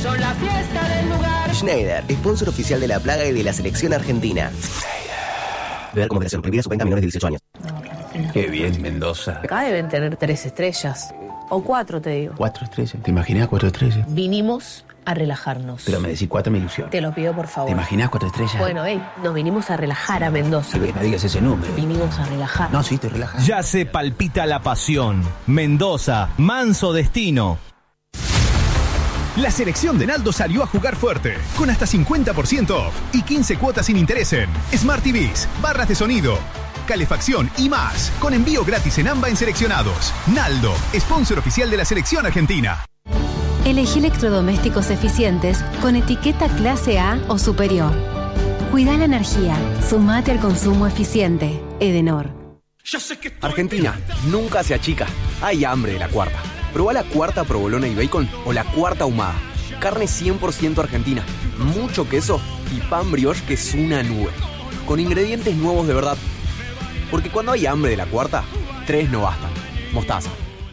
son la fiesta del lugar. Schneider, sponsor oficial de la plaga y de la selección argentina. Beber como moderación, prohibida su venta a menores de 18 años. Qué bien, Mendoza. Acá deben tener 3 estrellas. O 4, te digo. 4 estrellas. ¿Te imaginas 4 estrellas? Vinimos a relajarnos. Pero me decís 4 me ilusión. Te lo pido, por favor. ¿Te imaginas 4 estrellas? Bueno, nos vinimos a relajar a Mendoza. Que me digas ese número. Vinimos a relajar. No, sí, te relajas. Ya se palpita la pasión. Mendoza, manso destino. La selección de Naldo salió a jugar fuerte, con hasta 50% off y 15 cuotas sin interés en Smart TVs, barras de sonido, calefacción y más, con envío gratis en AMBA en seleccionados. Naldo, sponsor oficial de la selección argentina. Elegí electrodomésticos eficientes con etiqueta clase A o superior. Cuida la energía, sumate al consumo eficiente. Edenor. Argentina, nunca se achica. Hay hambre de la cuarta. Probá la cuarta provolona y bacon o la cuarta ahumada. Carne 100% argentina, mucho queso y pan brioche que es una nube. Con ingredientes nuevos de verdad. Porque cuando hay hambre de la cuarta, 3 no bastan. Mostaza.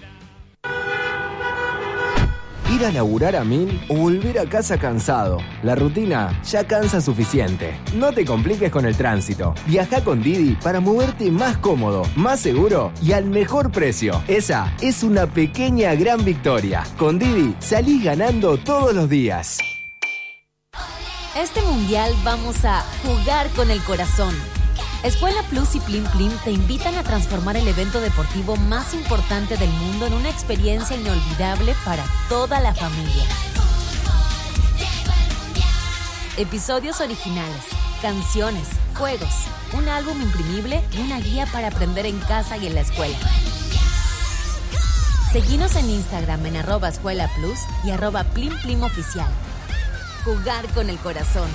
Ir a laburar a 1000 o volver a casa cansado. La rutina ya cansa suficiente. No te compliques con el tránsito. Viaja con Didi para moverte más cómodo, más seguro y al mejor precio. Esa es una pequeña gran victoria. Con Didi salís ganando todos los días. Este mundial vamos a jugar con el corazón. Escuela Plus y Plim Plim te invitan a transformar el evento deportivo más importante del mundo en una experiencia inolvidable para toda la familia. Episodios originales, canciones, juegos, un álbum imprimible y una guía para aprender en casa y en la escuela. Seguinos en Instagram en @escuelaplus y @plimplimoficial. Jugar con el corazón.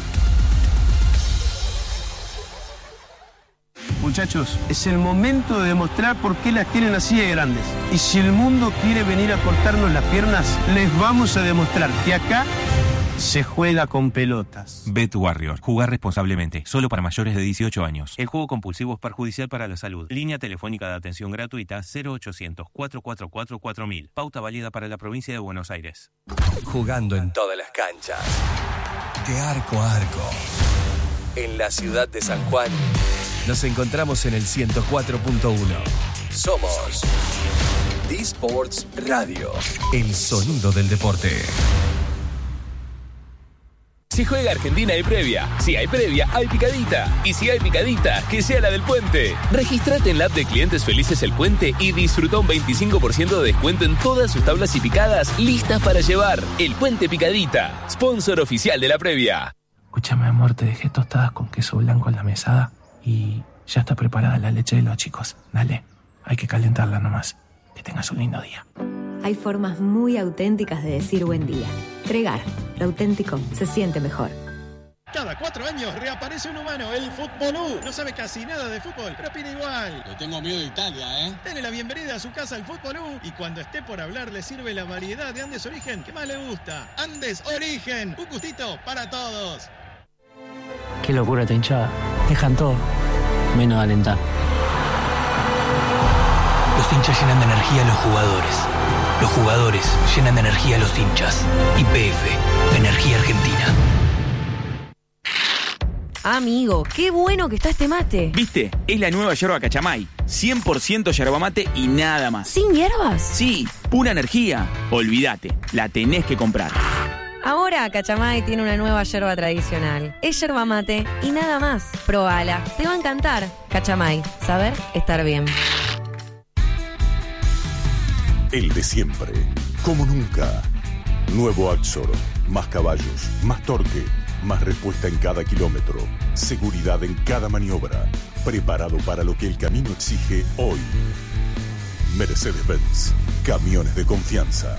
Muchachos, es el momento de demostrar por qué las tienen así de grandes. Y si el mundo quiere venir a cortarnos las piernas, les vamos a demostrar que acá se juega con pelotas. Bet Warrior. Jugar responsablemente. Solo para mayores de 18 años. El juego compulsivo es perjudicial para la salud. Línea telefónica de atención gratuita 0800-444-4000. Pauta válida para la provincia de Buenos Aires. Jugando en todas las canchas. De arco a arco. En la ciudad de San Juan. Nos encontramos en el 104.1. Somos D-Sports Radio. El sonido del deporte. Si juega Argentina hay previa. Si hay previa, hay picadita. Y si hay picadita, que sea la del Puente. Regístrate en la app de Clientes Felices El Puente y disfruta un 25% de descuento en todas sus tablas y picadas listas para llevar. El Puente Picadita, sponsor oficial de la previa. Escúchame, amor, te dejé tostadas con queso blanco en la mesada y ya está preparada la leche de los chicos. Dale, hay que calentarla nomás. Que tengas un lindo día. Hay formas muy auténticas de decir buen día. Tregar, lo auténtico se siente mejor. Cada 4 años reaparece un humano, el Futbolú. No sabe casi nada de fútbol, pero opina igual. Le tengo miedo de Italia, ¿eh? Dele la bienvenida a su casa al Futbolú y cuando esté por hablar le sirve la variedad de Andes Origen que más le gusta. Andes Origen, un gustito para todos. Qué locura esta hinchada. Dejan todo, menos de alentar. Los hinchas llenan de energía a los jugadores. Los jugadores llenan de energía a los hinchas. YPF, Energía Argentina. Amigo, qué bueno que está este mate. ¿Viste? Es la nueva yerba Cachamay. 100% yerba mate y nada más. ¿Sin hierbas? Sí, pura energía. Olvídate, la tenés que comprar. Ahora Cachamay tiene una nueva yerba tradicional. Es yerba mate y nada más. Probala, te va a encantar. Cachamay, saber estar bien. El de siempre, como nunca. Nuevo Axor, más caballos, más torque, más respuesta en cada kilómetro, seguridad en cada maniobra, preparado para lo que el camino exige hoy. Mercedes-Benz, camiones de confianza.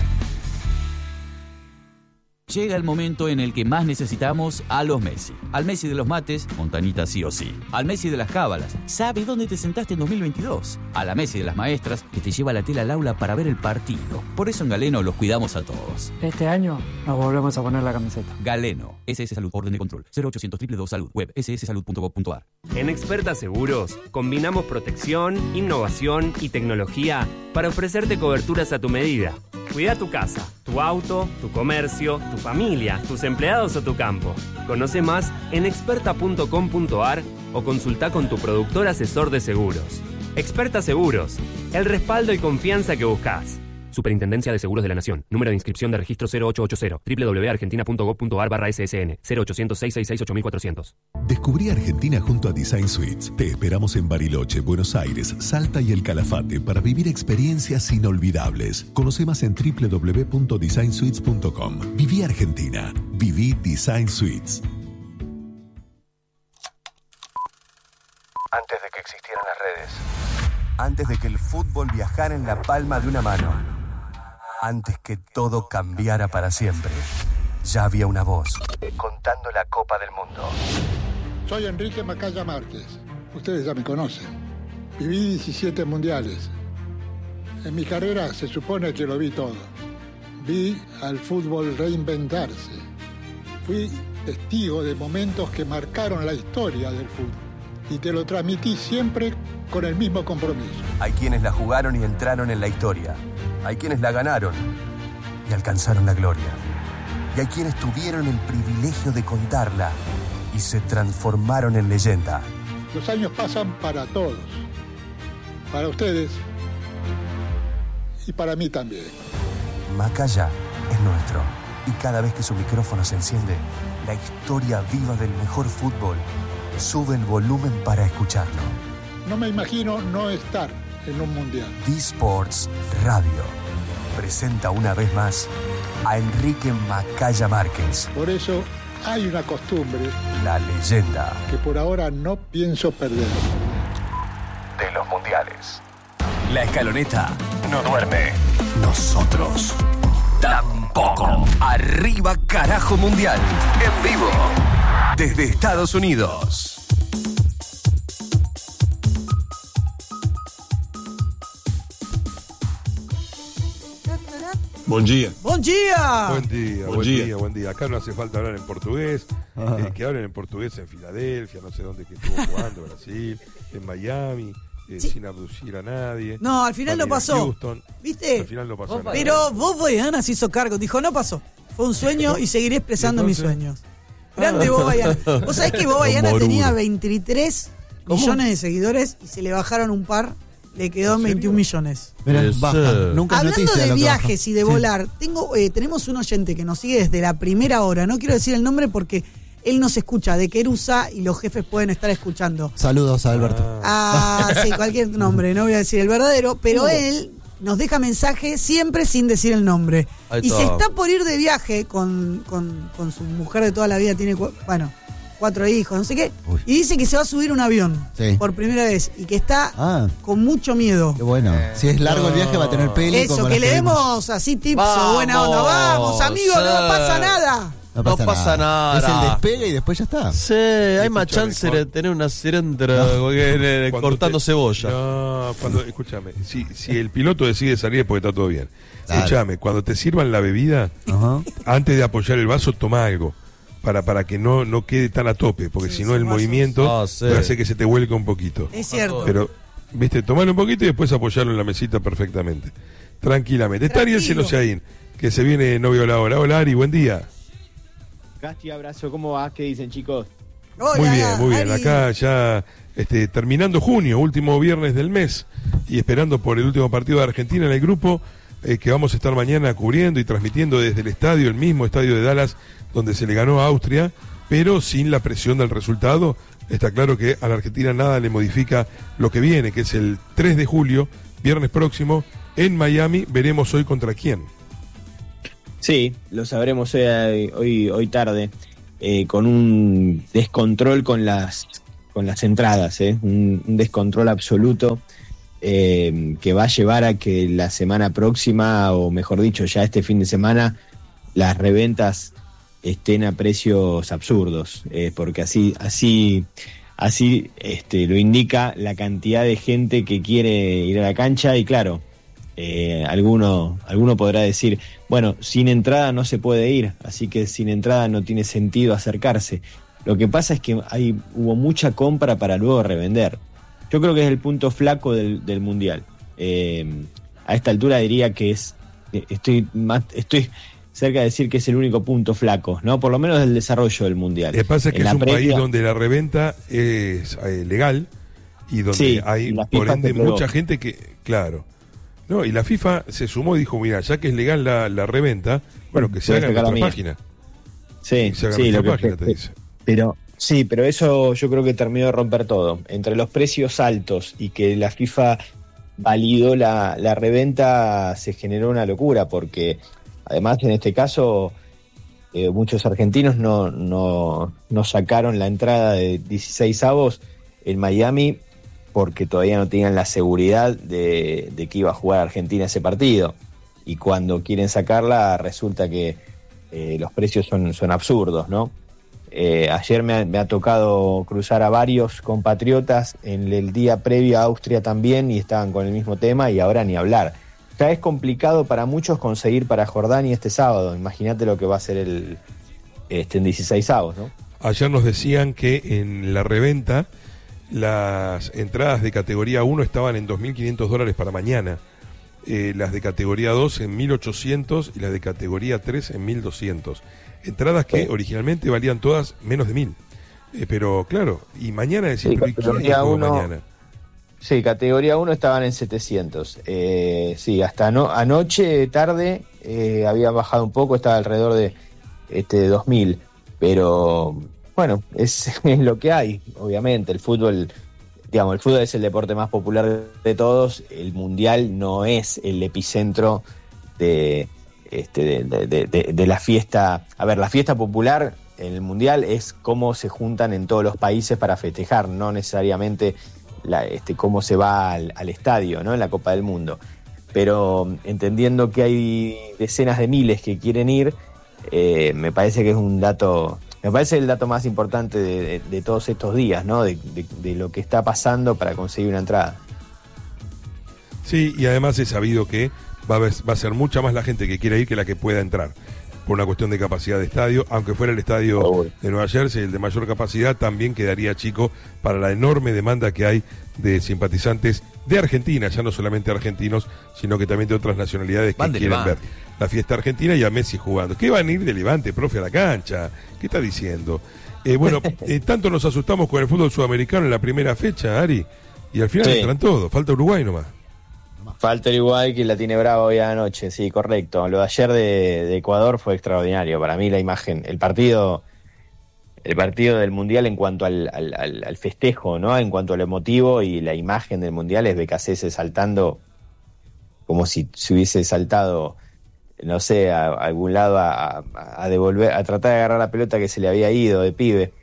Llega el momento en el que más necesitamos a los Messi. Al Messi de los mates, Montanita sí o sí. Al Messi de las cábalas, sabe dónde te sentaste en 2022. A la Messi de las maestras, que te lleva la tela al aula para ver el partido. Por eso en Galeno los cuidamos a todos. Este año nos volvemos a poner la camiseta. Galeno, SS Salud, orden de control, 0800 222 Salud, web sssalud.gov.ar. En Experta Seguros, combinamos protección, innovación y tecnología para ofrecerte coberturas a tu medida. Cuida tu casa, tu auto, tu comercio, tu familia, tus empleados o tu campo. Conoce más en experta.com.ar o consulta con tu productor asesor de seguros. Experta Seguros, el respaldo y confianza que buscas. Superintendencia de Seguros de la Nación. Número de inscripción de registro 0880. www.argentina.gov.ar/ssn. 0800-666-8400. Descubrí Argentina junto a Design Suites. Te esperamos en Bariloche, Buenos Aires, Salta y El Calafate para vivir experiencias inolvidables. Conoce más en www.designsuites.com. Viví Argentina. Viví Design Suites. Antes de que existieran las redes. Antes de que el fútbol viajara en la palma de una mano. Antes que todo cambiara para siempre. Ya había una voz contando la Copa del Mundo. Soy Enrique Macaya Márquez. Ustedes ya me conocen. Viví 17 mundiales. En mi carrera se supone que lo vi todo. Vi al fútbol reinventarse. Fui testigo de momentos que marcaron la historia del fútbol. Y te lo transmití siempre con el mismo compromiso. Hay quienes la jugaron y entraron en la historia. Hay quienes la ganaron y alcanzaron la gloria. Y hay quienes tuvieron el privilegio de contarla y se transformaron en leyenda. Los años pasan para todos. Para ustedes y para mí también. Macaya es nuestro. Y cada vez que su micrófono se enciende, la historia viva del mejor fútbol sube el volumen para escucharlo. No me imagino no estar en un mundial. D-Sports Radio presenta una vez más a Enrique Macaya Márquez. Por eso hay una costumbre, la leyenda, que por ahora no pienso perder. De los mundiales. La escaloneta no duerme. Nosotros tampoco. Arriba carajo mundial. En vivo. Desde Estados Unidos. Buen día. ¡Buen día! Buen día. Acá no hace falta hablar en portugués. Que hablen en portugués en Filadelfia, no sé dónde que estuvo jugando, Brasil, en Miami, sin abducir a nadie. No, al final lo pasó. Houston. ¿Viste? Al final lo pasó. Pero Bobayana se hizo cargo. Dijo, no pasó. Fue un sueño y seguiré expresando mis sueños. Grande Bobayana. Vos sabés que Bobayana tenía 23 millones de seguidores y se le bajaron un par. Le quedó en 21 millones. Mirá, baja. Nunca Hablando de viajes y de baja. volar, tenemos un oyente que nos sigue desde la primera hora. No quiero decir el nombre porque él nos escucha de Querusa y los jefes pueden estar escuchando. Saludos a Alberto. Sí, cualquier nombre, no voy a decir el verdadero, pero él nos deja mensaje siempre sin decir el nombre. Y se está por ir de viaje con su mujer de toda la vida, tiene 4 hijos, no sé qué, y dice que se va a subir un avión por primera vez y que está con mucho miedo. Qué bueno. Si es largo el viaje va a tener peli. Eso, que le demos así tips o buena onda. Vamos, amigo, no pasa nada. No pasa nada. Es el despegue y después ya está. Sí, hay más chance de tener una cilindra cortando cebolla. No, escúchame, si el piloto decide salir es porque está todo bien. Claro. Escúchame, cuando te sirvan la bebida, antes de apoyar el vaso, toma algo. Para que no quede tan a tope, porque si no el movimiento puede hacer que se te vuelca un poquito. Es cierto. Pero, tomarlo un poquito y después apoyarlo en la mesita perfectamente. Tranquilamente. Está Ariel Senosiaín, que se viene novio a la hora. Hola Ari, buen día. Gasti, abrazo, ¿cómo vas? ¿Qué dicen, chicos? Hola, muy bien. Ari. Acá ya terminando junio, último viernes del mes, y esperando por el último partido de Argentina en el grupo, que vamos a estar mañana cubriendo y transmitiendo desde el estadio, el mismo estadio de Dallas, donde se le ganó a Austria, pero sin la presión del resultado. Está claro que a la Argentina nada le modifica lo que viene, que es el 3 de julio, viernes próximo, en Miami. Veremos hoy contra quién. Sí, lo sabremos hoy tarde, con un descontrol con las entradas, un descontrol absoluto, que va a llevar a que la semana próxima, o mejor dicho, ya este fin de semana, las reventas estén a precios absurdos, porque así lo indica la cantidad de gente que quiere ir a la cancha. Y claro, alguno podrá decir, bueno, sin entrada no se puede ir, así que sin entrada no tiene sentido acercarse. Lo que pasa es que hubo mucha compra para luego revender. Yo creo que es el punto flaco del Mundial. A esta altura diría que es estoy cerca de decir que es el único punto flaco, ¿no? Por lo menos del desarrollo del Mundial. Lo que pasa es que es un país donde la reventa es legal y donde hay, por ende, mucha gente que, claro, no, y la FIFA se sumó y dijo, mira, ya que es legal la reventa, bueno, que se haga en nuestra página. Sí, pero eso yo creo que terminó de romper todo. Entre los precios altos y que la FIFA validó la reventa, se generó una locura, porque además en este caso muchos argentinos no sacaron la entrada de 16avos en Miami porque todavía no tenían la seguridad de que iba a jugar Argentina ese partido, y cuando quieren sacarla resulta que los precios son absurdos, ¿no? Ayer me ha tocado cruzar a varios compatriotas en el día previo a Austria también, y estaban con el mismo tema, y ahora ni hablar. Ya es complicado para muchos conseguir para Jordania este sábado. Imagínate lo que va a ser en 16avos, ¿no? Ayer nos decían que en la reventa las entradas de categoría 1 estaban en $2.500 para mañana, las de categoría 2 en 1.800 y las de categoría 3 en 1.200. Entradas que originalmente valían todas menos de 1.000. Pero claro, y mañana decir, ¿quién dijo mañana? Sí, categoría 1 estaban en 700. Sí, hasta anoche, tarde, había bajado un poco, estaba alrededor de 2.000. Pero bueno, es lo que hay, obviamente. El fútbol es el deporte más popular de todos. El Mundial no es el epicentro de la fiesta. A ver, la fiesta popular en el Mundial es cómo se juntan en todos los países para festejar, no necesariamente cómo se va al estadio, ¿no? En la Copa del Mundo. Pero entendiendo que hay decenas de miles que quieren ir, me parece que es un dato, me parece el dato más importante de todos estos días, ¿no? De lo que está pasando para conseguir una entrada. Sí, y además es sabido que va a ser mucha más la gente que quiera ir que la que pueda entrar, por una cuestión de capacidad de estadio. Aunque fuera el estadio de Nueva Jersey, el de mayor capacidad, también quedaría chico para la enorme demanda que hay de simpatizantes de Argentina, ya no solamente argentinos, sino que también de otras nacionalidades que quieren ver la fiesta argentina y a Messi jugando. ¿Qué van a ir de Levante, profe, a la cancha? ¿Qué está diciendo? Tanto nos asustamos con el fútbol sudamericano en la primera fecha, Ari, y al final entran todos, falta Uruguay nomás. Falta el Uruguay, que la tiene brava hoy anoche, sí, correcto. Lo de ayer de Ecuador fue extraordinario. Para mí la imagen, el partido del Mundial en cuanto al festejo, ¿no? En cuanto al emotivo, y la imagen del Mundial es Becasese saltando como si se hubiese saltado, no sé, a algún lado a devolver, a tratar de agarrar la pelota que se le había ido de pibe.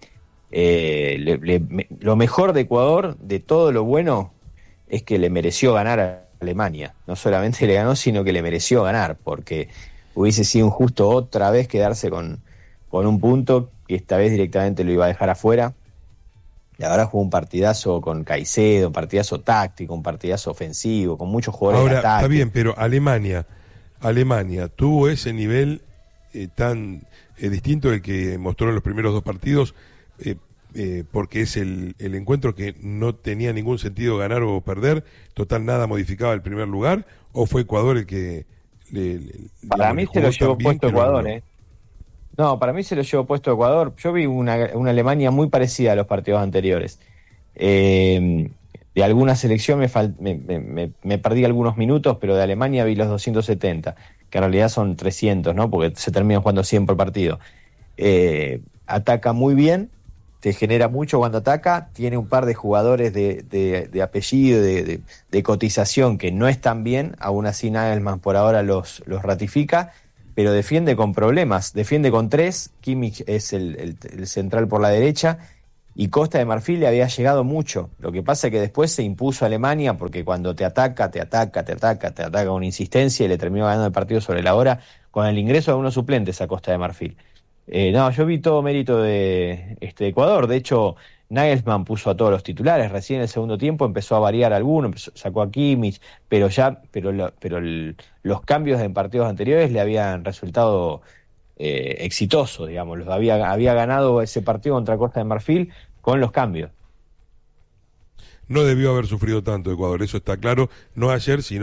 Lo mejor de Ecuador, de todo lo bueno, es que le mereció ganar a Alemania. No solamente le ganó, sino que le mereció ganar, porque hubiese sido injusto otra vez quedarse con un punto que esta vez directamente lo iba a dejar afuera. Y ahora jugó un partidazo con Caicedo, un partidazo táctico, un partidazo ofensivo, con muchos jugadores de ataque. Está bien, pero Alemania tuvo ese nivel tan distinto del que mostró en los primeros dos partidos, porque es el encuentro que no tenía ningún sentido ganar o perder, total nada modificaba el primer lugar, o fue Ecuador el que para mí se lo llevó puesto Ecuador, No, para mí se lo llevó puesto Ecuador. Yo vi una Alemania muy parecida a los partidos anteriores. De alguna selección me perdí algunos minutos, pero de Alemania vi los 270, que en realidad son 300, ¿no? Porque se terminan jugando 100 por partido. Ataca muy bien, te genera mucho cuando ataca, tiene un par de jugadores de apellido, de cotización que no están bien, aún así Nagelsmann por ahora los ratifica, pero defiende con problemas, defiende con 3, Kimmich es el central por la derecha, y Costa de Marfil le había llegado mucho. Lo que pasa es que después se impuso a Alemania, porque cuando te ataca con insistencia, y le terminó ganando el partido sobre la hora, con el ingreso de algunos suplentes a Costa de Marfil. Yo vi todo mérito de Ecuador. De hecho, Nagelsmann puso a todos los titulares. Recién en el segundo tiempo empezó a variar algunos, sacó a Kimmich, pero los cambios en partidos anteriores le habían resultado exitosos, digamos. Había ganado ese partido contra Costa de Marfil con los cambios. No debió haber sufrido tanto Ecuador, eso está claro, no ayer, sino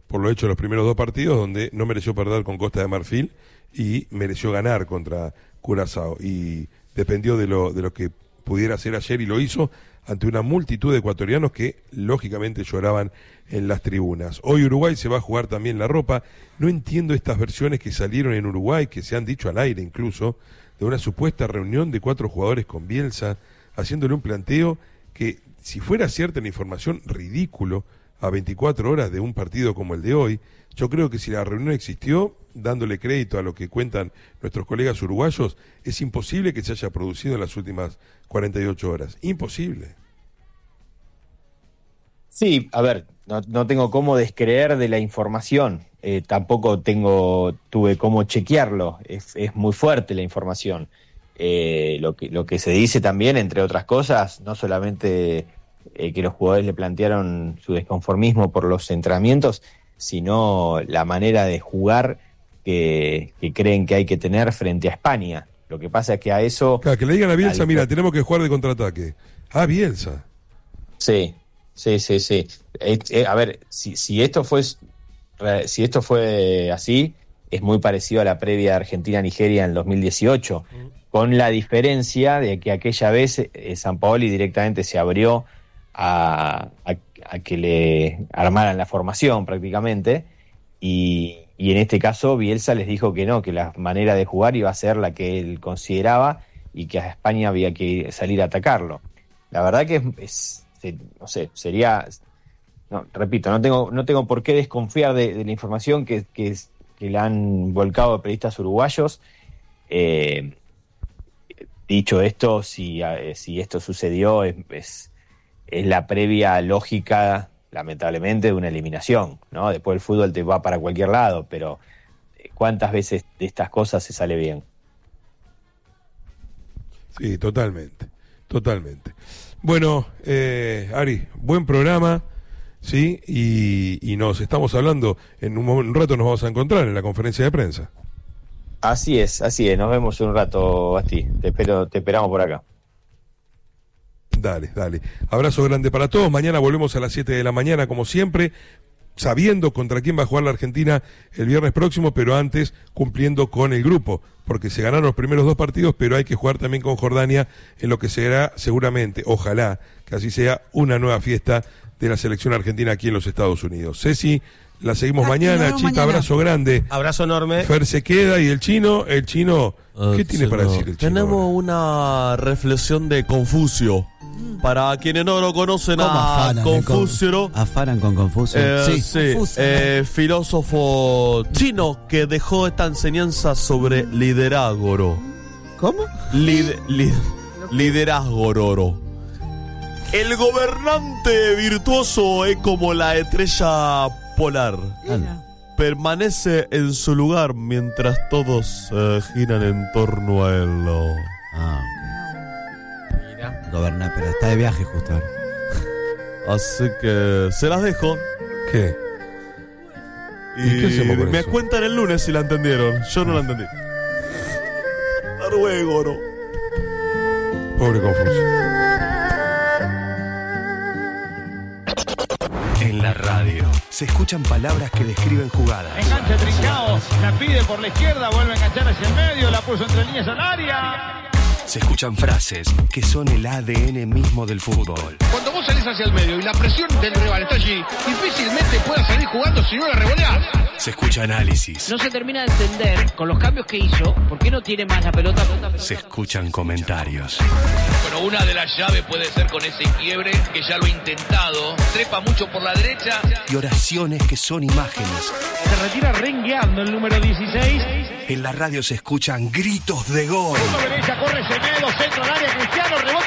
por lo hecho en los primeros 2 partidos, donde no mereció perder con Costa de Marfil y mereció ganar contra Curazao. Y dependió de lo que pudiera hacer ayer y lo hizo ante una multitud de ecuatorianos que lógicamente lloraban en las tribunas. Hoy Uruguay se va a jugar también la ropa. No entiendo estas versiones que salieron en Uruguay, que se han dicho al aire incluso, de una supuesta reunión de 4 jugadores con Bielsa, haciéndole un planteo que, si fuera cierta la información, ridículo a 24 horas de un partido como el de hoy. Yo creo que si la reunión existió, dándole crédito a lo que cuentan nuestros colegas uruguayos, es imposible que se haya producido en las últimas 48 horas. Imposible. Sí, a ver, no tengo cómo descreer de la información. Tampoco tuve cómo chequearlo. Es muy fuerte la información. Lo que se dice también, entre otras cosas, no solamente que los jugadores le plantearon su desconformismo por los entrenamientos, sino la manera de jugar que creen que hay que tener frente a España. Lo que pasa es que a eso... Claro, que le digan a Bielsa, mira, tenemos que jugar de contraataque. Ah, Bielsa. Sí. A ver, si esto fue así, es muy parecido a la previa Argentina-Nigeria en 2018, con la diferencia de que aquella vez Sampaoli directamente se abrió a que le armaran la formación prácticamente, y en este caso Bielsa les dijo que no, que la manera de jugar iba a ser la que él consideraba y que a España había que salir a atacarlo. La verdad que no sé, sería... No, repito, no tengo por qué desconfiar de la información que le han volcado periodistas uruguayos. Dicho esto, si esto sucedió, es la previa lógica, lamentablemente, de una eliminación, ¿no? Después el fútbol te va para cualquier lado, pero ¿cuántas veces de estas cosas se sale bien? Sí, totalmente. Bueno, Ari, buen programa, ¿sí? Y nos estamos hablando, en un rato nos vamos a encontrar en la conferencia de prensa. Así es, nos vemos en un rato, Basti, te esperamos por acá. Dale. Abrazo grande para todos. Mañana volvemos a las 7 de la mañana, como siempre, sabiendo contra quién va a jugar la Argentina el viernes próximo, pero antes cumpliendo con el grupo, porque se ganaron los primeros 2 partidos, pero hay que jugar también con Jordania en lo que será seguramente, ojalá que así sea, una nueva fiesta de la selección argentina aquí en los Estados Unidos. Ceci, la seguimos mañana. Chita, abrazo grande. Abrazo enorme. Fer se queda y el chino, ¿qué tiene para decir el chino? Tenemos una reflexión de Confucio. Para quienes no lo conocen, a Confucio. Afanan con Confucio. Filósofo chino que dejó esta enseñanza sobre liderazgo. ¿Cómo? Liderazgo. El gobernante virtuoso es como la estrella polar. Permanece en su lugar mientras todos giran en torno a él. Mira. Gobernar, pero está de viaje justo ahora. Así que se las dejo. ¿Qué? ¿Y qué hacemos con me eso? cuentan el lunes si la entendieron. Yo no la entendí. Hasta luego, ¿no? Pobre Confucio. En la radio se escuchan palabras que describen jugadas. Engancha Trincao, la pide por la izquierda, vuelve a enganchar hacia el medio, la puso entre líneas al área. Se escuchan frases que son el ADN mismo del fútbol. Cuando vos salís hacia el medio y la presión del rival está allí, difícilmente puedas salir jugando si no la revoleás. Se escucha análisis. No se termina de entender con los cambios que hizo, ¿por qué no tiene más la pelota? Se escuchan comentarios. Bueno, una de las llaves puede ser con ese quiebre, que ya lo he intentado. Trepa mucho por la derecha. Y oraciones que son imágenes. Se retira rengueando el número 16. En la radio se escuchan gritos de gol. Derecha, corre Semedo, centro al área, Cristiano, rebote.